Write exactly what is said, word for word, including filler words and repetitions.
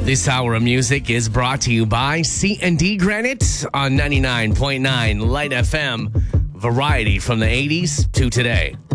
This hour of music is brought to you by C and D Granite on ninety-nine point nine Light F M. Variety from the eighties to today.